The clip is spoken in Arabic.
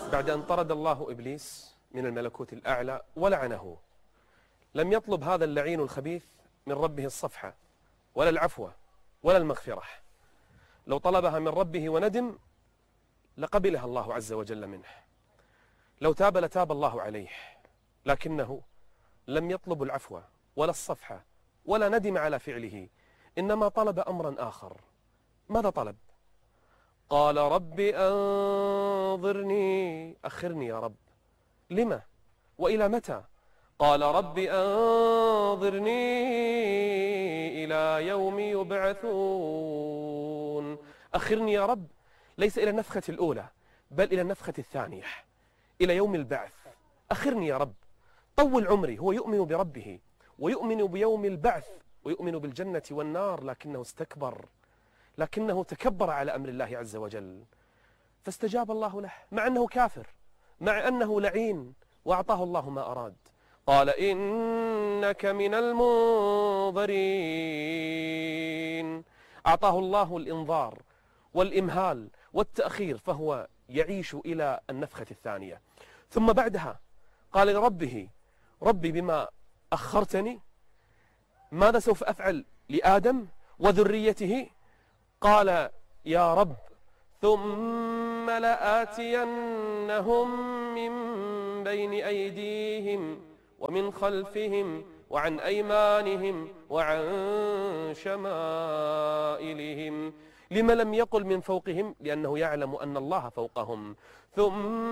بعد أن طرد الله إبليس من الملكوت الأعلى ولعنه، لم يطلب هذا اللعين الخبيث من ربه الصفحة ولا العفو ولا المغفرة. لو طلبها من ربه وندم لقبلها الله عز وجل منه، لو تاب لتاب الله عليه، لكنه لم يطلب العفو ولا الصفحة ولا ندم على فعله، إنما طلب أمرا آخر. ماذا طلب؟ قال رب أنظرني، أخرني يا رب. لما وإلى متى؟ قال رب أنظرني إلى يوم يبعثون. أخرني يا رب ليس إلى النفخة الأولى بل إلى النفخة الثانية، إلى يوم البعث. أخرني يا رب، طول عمري. هو يؤمن بربه ويؤمن بيوم البعث ويؤمن بالجنة والنار، لكنه استكبر، لكنه تكبر على أمر الله عز وجل، فاستجاب الله له مع أنه كافر، مع أنه لعين، وأعطاه الله ما أراد. قال إنك من المنظرين. أعطاه الله الإنظار والإمهال والتأخير، فهو يعيش إلى النفخة الثانية. ثم بعدها قال لربه ربي بما أخرتني ماذا سوف أفعل لآدم وذريته؟ قال يا رب ثم لآتينهم من بين أيديهم ومن خلفهم وعن أيمانهم وعن شمائلهم. لما لم يقل من فوقهم؟ لأنه يعلم أن الله فوقهم. ثم